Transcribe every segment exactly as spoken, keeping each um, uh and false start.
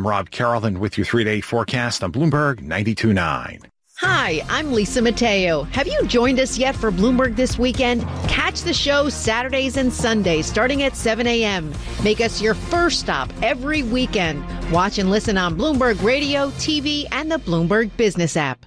I'm Rob Carroll, and with your three-day forecast on Bloomberg ninety-two point nine. Hi, I'm Lisa Mateo. Have you joined us yet for Bloomberg This Weekend? Catch the show Saturdays and Sundays starting at seven a.m. Make us your first stop every weekend. Watch and listen on Bloomberg Radio, T V, and the Bloomberg Business app.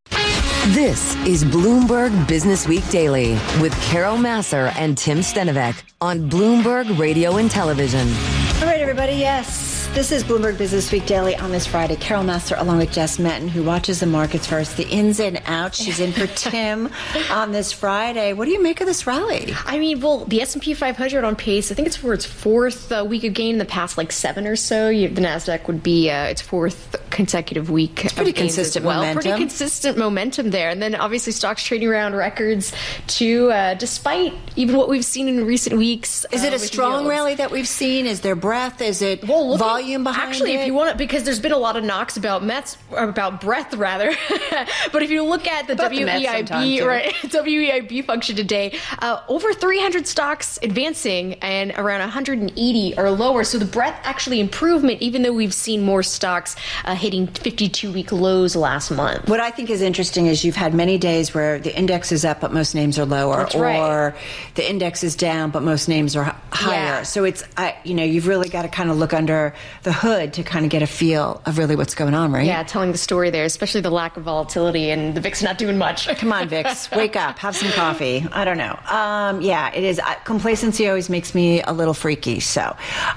This is Bloomberg Business Week Daily with Carol Massar and Tim Stenovec on Bloomberg Radio and Television. All right, everybody. Yes, this is Bloomberg Business Week Daily on this Friday. Carol Massar along with Jess Metton, who watches the markets for us, the ins and outs. She's in for Tim on this Friday. What do you make of this rally? I mean, well, the S and P five hundred on pace, I think it's for its fourth uh, week of gain in the past like seven or so. You, the NASDAQ would be uh, its fourth consecutive week. It's pretty of gains consistent as well. momentum. Pretty consistent momentum there. And then obviously stocks trading around records too, uh, despite even what we've seen in recent weeks. Is it uh, a strong yields. rally that we've seen? Is there breadth? Is it well, volume behind actually, it? Actually, if you want it, because there's been a lot of knocks about Mets, or about breadth rather. But if you look at the About the W E I B, right, W E I B function today, uh, over three hundred stocks advancing and around one hundred eighty are lower. So the breadth actually improvement, even though we've seen more stocks uh, hitting fifty-two week lows last month. What I think is interesting is you've had many days where the index is up, but most names are lower, That's or right. the index is down, but most names are h- higher. Yeah. So it's, I, you know, you've really got to kind of look under the hood to kind of get a feel of really what's going on, right? Yeah, telling the story there, especially the lack of volatility and the V I X not doing much. Come on, Vix, wake up, have some coffee. I don't know. Um, yeah, it is. Uh, complacency always makes me a little freaky. So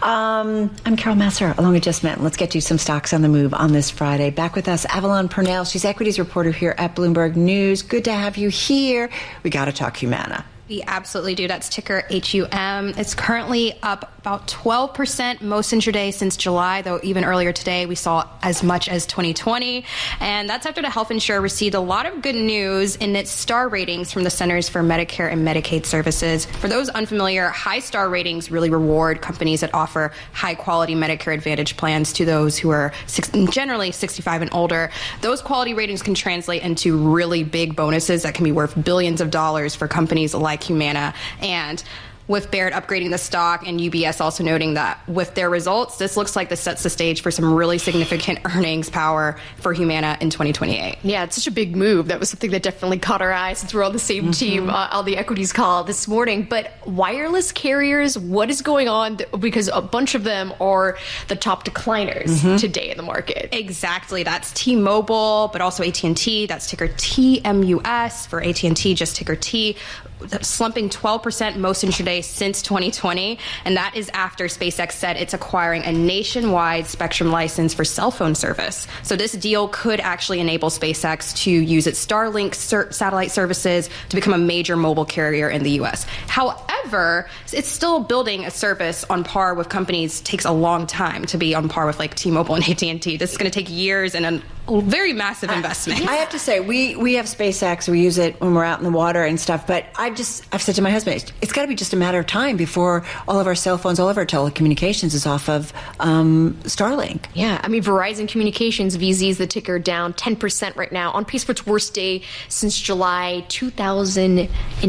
um, I'm Carol Massar, along with Jess Metton. Let's get you some stocks on the move on this Friday. Back with us, Avalon Purnell. She's equities reporter here at Bloomberg News. Good to have you here. We got to talk Humana. We absolutely do. That's ticker H U M. It's currently up about twelve percent most intraday since July, though even earlier today we saw as much as twenty twenty. And that's after the health insurer received a lot of good news in its star ratings from the Centers for Medicare and Medicaid Services. For those unfamiliar, high star ratings really reward companies that offer high quality Medicare Advantage plans to those who are six, generally sixty-five and older. Those quality ratings can translate into really big bonuses that can be worth billions of dollars for companies like Humana. And with Baird upgrading the stock and U B S also noting that with their results, this looks like this sets the stage for some really significant earnings power for Humana in twenty twenty-eight. Yeah, it's such a big move. That was something that definitely caught our eye since we're on the same mm-hmm. team uh, on the equities call this morning. But wireless carriers, what is going on? Because a bunch of them are the top decliners mm-hmm. today in the market. Exactly. That's T-Mobile, but also A T and T. That's ticker T M U S. For A T and T, just ticker T. Slumping twelve percent most intraday since twenty twenty, and that is after SpaceX said it's acquiring a nationwide spectrum license for cell phone service. So this deal could actually enable SpaceX to use its Starlink ser- satellite services to become a major mobile carrier in the U S. However, it's still building a service on par with companies. It takes a long time to be on par with like T-Mobile and A T and T. This is going to take years and a very massive investment. I, I have to say, we, we have SpaceX. We use it when we're out in the water and stuff. But I've just I've said to my husband, it's, it's got to be just a matter of time before all of our cell phones, all of our telecommunications is off of um, Starlink. Yeah, I mean, Verizon Communications, V Z is the ticker, down ten percent right now, on pace for its worst day since July two thousand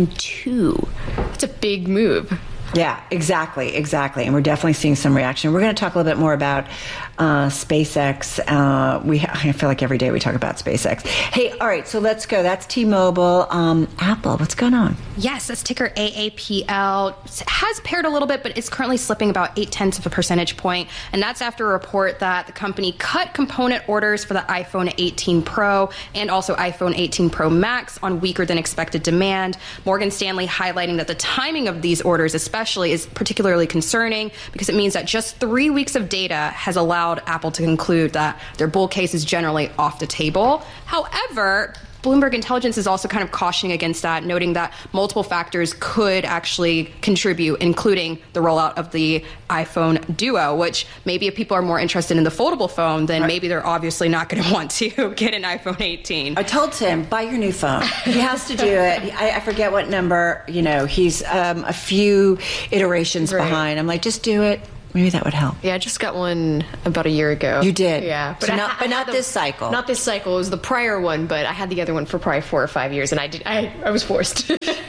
two. It's a big move. Yeah, exactly, exactly. And we're definitely seeing some reaction. We're going to talk a little bit more about uh, SpaceX. Uh, we ha- I feel like every day we talk about SpaceX. Hey, all right, so let's go. That's T-Mobile. Um, Apple, what's going on? Yes, that's ticker A A P L. It has paired a little bit, but it's currently slipping about eight tenths of a percentage point. And that's after a report that the company cut component orders for the iPhone eighteen Pro and also iPhone eighteen Pro Max on weaker than expected demand. Morgan Stanley highlighting that the timing of these orders, especially is particularly concerning because it means that just three weeks of data has allowed Apple to conclude that their bull case is generally off the table. However, Bloomberg Intelligence is also kind of cautioning against that, noting that multiple factors could actually contribute, including the rollout of the iPhone Duo, which maybe if people are more interested in the foldable phone, then right. maybe they're obviously not going to want to get an iPhone eighteen. I told Tim, buy your new phone. He has to do it. I, I forget what number, you know, he's um, a few iterations right. behind. I'm like, just do it. Maybe that would help. Yeah, I just got one about a year ago. You did? Yeah. But, so not, but not the, this cycle. Not this cycle. It was the prior one, but I had the other one for probably four or five years, and I did. I, I was forced.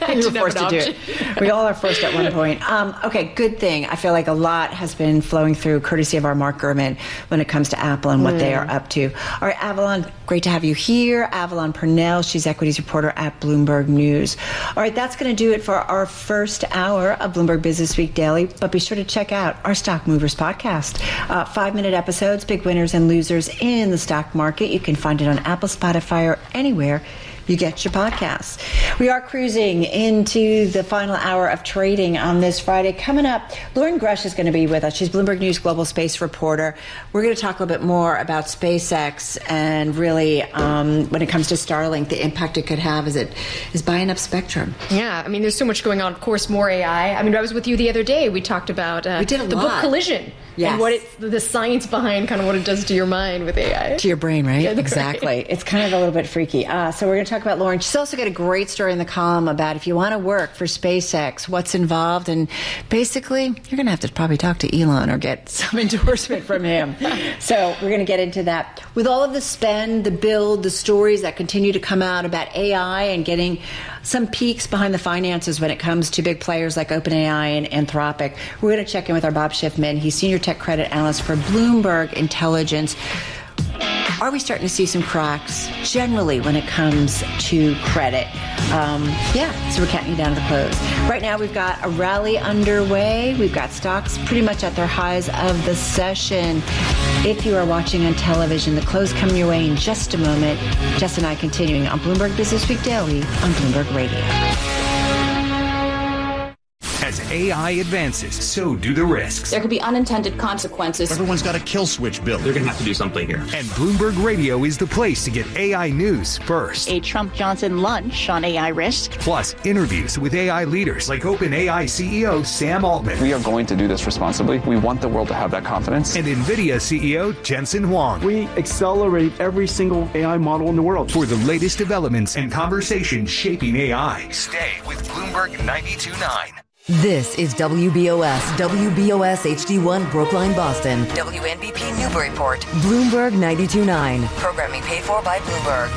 You were forced to do it. We all are forced at one point. Um, okay, good thing. I feel like a lot has been flowing through courtesy of our Mark Gurman when it comes to Apple and what mm. they are up to. All right, Avalon, great to have you here. Avalon Purnell, she's equities reporter at Bloomberg News. All right, that's going to do it for our first hour of Bloomberg Business Week Daily, but be sure to check out our Stock Movers podcast. Uh, five-minute episodes, big winners and losers in the stock market. You can find it on Apple, Spotify, or anywhere you get your podcasts. We are cruising into the final hour of trading on this Friday. Coming up, Lauren Grush is going to be with us. She's Bloomberg News Global Space Reporter. We're going to talk a little bit more about SpaceX and really, um, when it comes to Starlink, the impact it could have as it is buying up spectrum. Yeah, I mean, there's so much going on. Of course, more A I. I mean, I was with you the other day. We talked about uh, we did a the lot. book Collision. Yes. And what it's, the science behind kind of what it does to your mind with A I. To your brain, right? Yeah, exactly. Right. It's kind of a little bit freaky. Uh, so we're going to talk about Lauren. She's also got a great story in the column about if you want to work for SpaceX, what's involved. And basically, you're going to have to probably talk to Elon or get some endorsement from him. So we're going to get into that. With all of the spend, the build, the stories that continue to come out about A I and getting some peeks behind the finances when it comes to big players like OpenAI and Anthropic, we're going to check in with our Bob Schiffman. He's senior tech credit analyst for Bloomberg Intelligence. Are we starting to see some cracks generally when it comes to credit? Um, yeah, so we're counting you down to the close. Right now we've got a rally underway. We've got stocks pretty much at their highs of the session. If you are watching on television, the close coming your way in just a moment. Jess and I continuing on Bloomberg Business Week Daily on Bloomberg Radio. As A I advances, so do the risks. There could be unintended consequences. Everyone's got a kill switch built. They're going to have to do something here. And Bloomberg Radio is the place to get A I news first. A Trump-Johnson lunch on A I risk. Plus, interviews with A I leaders like OpenAI C E O Sam Altman. We are going to do this responsibly. We want the world to have that confidence. And NVIDIA C E O Jensen Huang. We accelerate every single A I model in the world. For the latest developments and conversations shaping A I, stay with Bloomberg ninety-two point nine. This is W B O S, W B O S H D one Brookline, Boston, W N B P Newburyport, Bloomberg ninety-two point nine. Programming paid for by Bloomberg.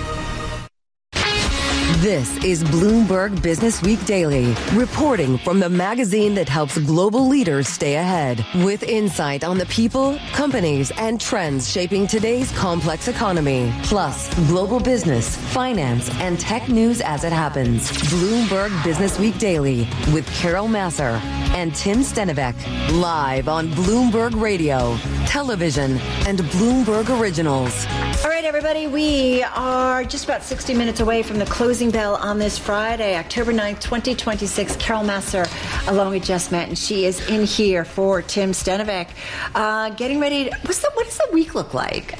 This is Bloomberg Business Week Daily, reporting from the magazine that helps global leaders stay ahead, with insight on the people, companies, and trends shaping today's complex economy, plus global business, finance, and tech news as it happens. Bloomberg Business Week Daily with Carol Massar and Tim Stenivek, live on Bloomberg Radio, television, and Bloomberg Originals. All right, everybody, we are just about sixty minutes away from the closing bell on this Friday, October ninth, twenty twenty-six. Carol Massar, along with Jess Metton. She is in here for Tim Stenivek. Uh, getting ready. To, what's the, what does the week look like?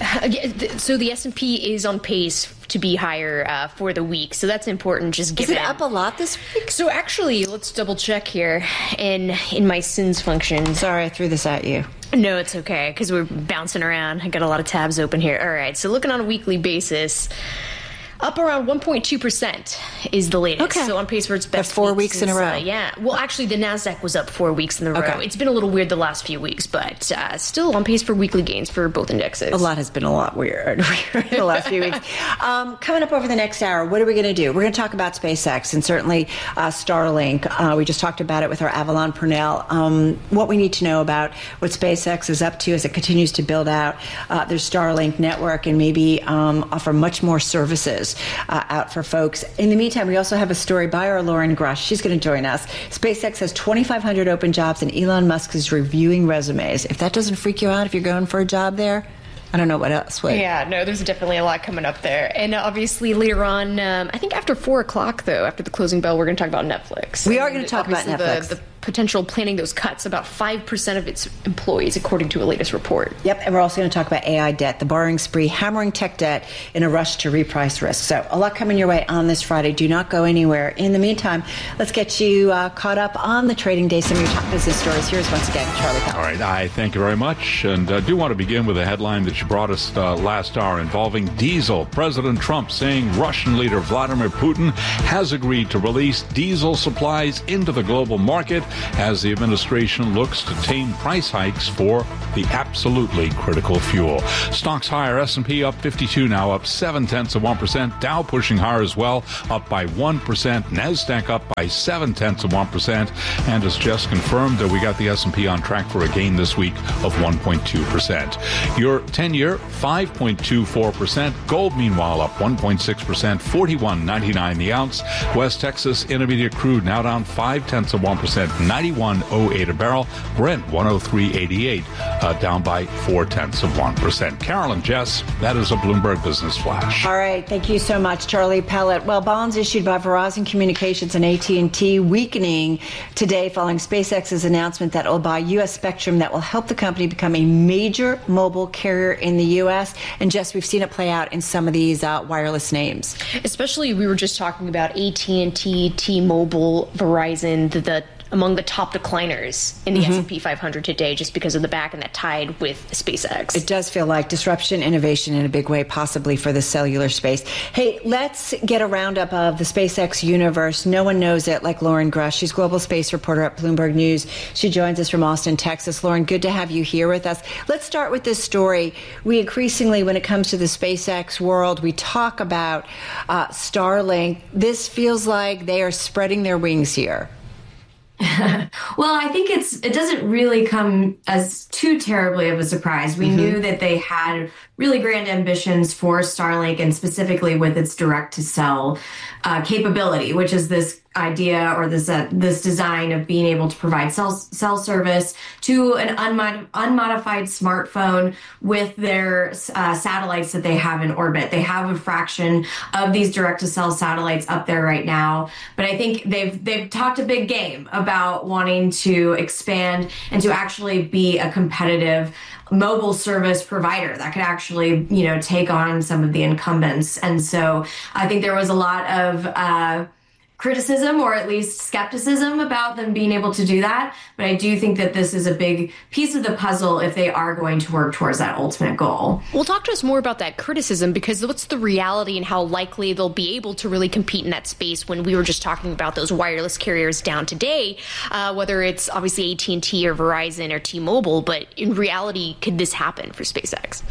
So the S and P is on pace to be higher uh, for the week, so that's important. Just given is it up a lot this week? So actually, let's double check here in in my sins function. Sorry, I threw this at you. No, it's okay, because we're bouncing around. I got a lot of tabs open here. All right, so looking on a weekly basis, up around one point two percent is the latest. Okay. So on pace for its best That's four week weeks since, in a row. Uh, yeah. Well, actually, the NASDAQ was up four weeks in a row. Okay. It's been a little weird the last few weeks, but uh, still on pace for weekly gains for both indexes. A lot has been a lot weird in the last few weeks. Um, coming up over the next hour, what are we going to do? We're going to talk about SpaceX and certainly uh, Starlink. Uh, we just talked about it with our Avalon Purnell. Um, what we need to know about what SpaceX is up to as it continues to build out uh, their Starlink network and maybe um, offer much more services uh, out for folks. In the meantime, we also have a story by our Lauren Grush. She's going to join us. SpaceX has twenty-five hundred open jobs, and Elon Musk is reviewing resumes. If that doesn't freak you out, if you're going for a job there, I don't know what else would. Yeah, no, there's definitely a lot coming up there. And obviously later on, um, I think after four o'clock, though, after the closing bell, we're going to talk about Netflix. We and are going to talk about Netflix. The, the potential planning those cuts, about five percent of its employees, according to a latest report. Yep, and we're also going to talk about A I debt, the borrowing spree, hammering tech debt in a rush to reprice risk. So a lot coming your way on this Friday. Do not go anywhere. In the meantime, let's get you uh, caught up on the trading day, some of your top business stories. Here's once again Charlie Powell. All right, I thank you very much. And I uh, do want to begin with a headline that you brought us uh, last hour involving diesel. President Trump saying Russian leader Vladimir Putin has agreed to release diesel supplies into the global market as the administration looks to tame price hikes for the absolutely critical fuel. Stocks higher, S and P up fifty-two now, up seven tenths of one percent. Dow pushing higher as well, up by one percent. NASDAQ up by seven tenths of one percent. And as just confirmed, uh, we got the S and P on track for a gain this week of one point two percent. Your ten-year, five point two four percent. Gold, meanwhile, up one point six percent, forty-one ninety-nine the ounce. West Texas Intermediate crude now down five tenths of one percent, ninety-one oh eight a barrel. Brent one oh three eighty-eight, uh, down by four tenths of one percent. Carolyn, Jess, that is a Bloomberg Business Flash. All right, thank you so much, Charlie Pellet. Well, bonds issued by Verizon Communications and A T and T weakening today following SpaceX's announcement that it will buy U S spectrum that will help the company become a major mobile carrier in the U S. And Jess, we've seen it play out in some of these uh, wireless names. Especially, we were just talking about A T and T, T-Mobile, Verizon, the, the among the top decliners in the mm-hmm. S and P five hundred today, just because of the back and that tied with SpaceX. It does feel like disruption, innovation in a big way, possibly for the cellular space. Hey, let's get a roundup of the SpaceX universe. No one knows it like Lauren Grush. She's global space reporter at Bloomberg News. She joins us from Austin, Texas. Lauren, good to have you here with us. Let's start with this story. We increasingly, when it comes to the SpaceX world, we talk about uh, Starlink. This feels like they are spreading their wings here. Well, I think it's it doesn't really come as too terribly of a surprise. We mm-hmm. knew that they had really grand ambitions for Starlink, and specifically with its direct-to-cell uh, capability, which is this idea or this uh, this design of being able to provide cell cell service to an unmod- unmodified smartphone with their uh, satellites that they have in orbit. They have a fraction of these direct-to-cell satellites up there right now, but I think they've they've talked a big game about wanting to expand and to actually be a competitive mobile service provider that could actually, you know, take on some of the incumbents. And so I think there was a lot of uh, criticism, or at least skepticism, about them being able to do that. But I do think that this is a big piece of the puzzle if they are going to work towards that ultimate goal. Well, talk to us more about that criticism, because what's the reality and how likely they'll be able to really compete in that space when we were just talking about those wireless carriers down today, uh, whether it's obviously A T and T or Verizon or T-Mobile, but in reality, could this happen for SpaceX?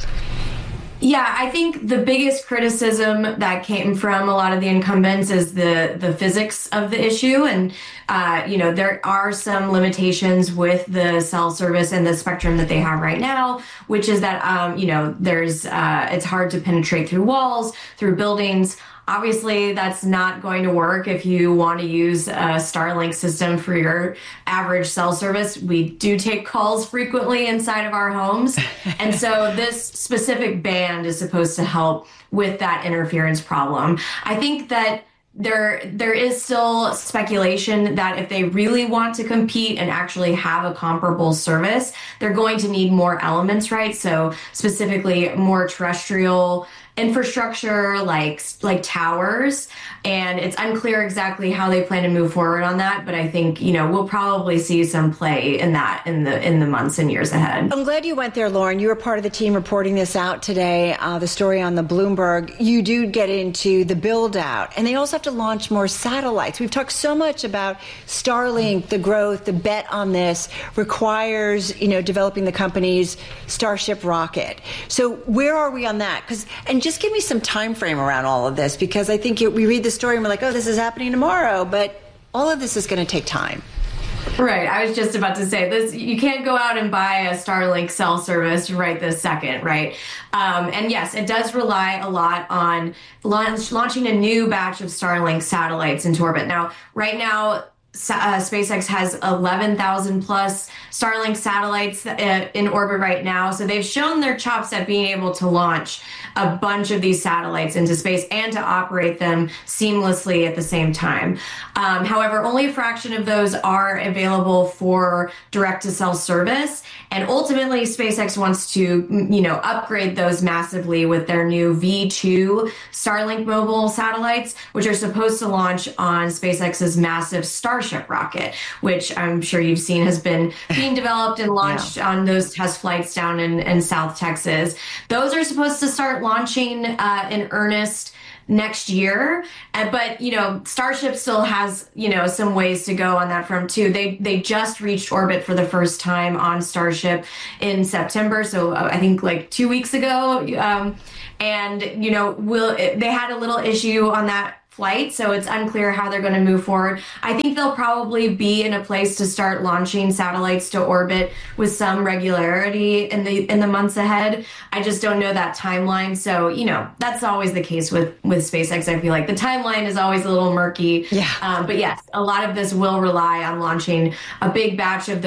Yeah, I think the biggest criticism that came from a lot of the incumbents is the the physics of the issue. And, uh, you know, there are some limitations with the cell service and the spectrum that they have right now, which is that, um, you know, there's uh, it's hard to penetrate through walls, through buildings. Obviously, that's not going to work if you want to use a Starlink system for your average cell service. We do take calls frequently inside of our homes. And so this specific band is supposed to help with that interference problem. I think that There, there is still speculation that if they really want to compete and actually have a comparable service, they're going to need more elements, right? So specifically more terrestrial infrastructure, like like towers, and it's unclear exactly how they plan to move forward on that. But I think, you know, we'll probably see some play in that in the in the months and years ahead. I'm glad you went there, Lauren. You were part of the team reporting this out today. Uh, the story on the Bloomberg. You do get into the build out, and they also have to launch more satellites. We've talked so much about Starlink, the growth, the bet on this requires, you know, developing the company's Starship rocket. So where are we on that? Because and just give me some time frame around all of this, because I think we read the story and we're like, oh, this is happening tomorrow, but all of this is going to take time. Right. I was just about to say this. You can't go out and buy a Starlink cell service right this second, right? Um, and yes, it does rely a lot on launch, launching a new batch of Starlink satellites into orbit. Now, right now, Uh, SpaceX has eleven thousand plus Starlink satellites uh, in orbit right now. So they've shown their chops at being able to launch a bunch of these satellites into space and to operate them seamlessly at the same time. Um, however, only a fraction of those are available for direct-to-cell service. And ultimately, SpaceX wants to, you know, upgrade those massively with their new V two Starlink mobile satellites, which are supposed to launch on SpaceX's massive Starship rocket, which I'm sure you've seen has been being developed and launched yeah. on those test flights down in, in South Texas. Those are supposed to start launching uh, in earnest next year. Uh, but, you know, Starship still has, you know, some ways to go on that front too. They they just reached orbit for the first time on Starship in September. So uh, I think like two weeks ago. Um, and, you know, will they had a little issue on that flight, so it's unclear how they're going to move forward. I think they'll probably be in a place to start launching satellites to orbit with some regularity in the in the months ahead. I just don't know that timeline. So, you know, that's always the case with with SpaceX. I feel like the timeline is always a little murky. Yeah. Um, but yes, a lot of this will rely on launching a big batch of the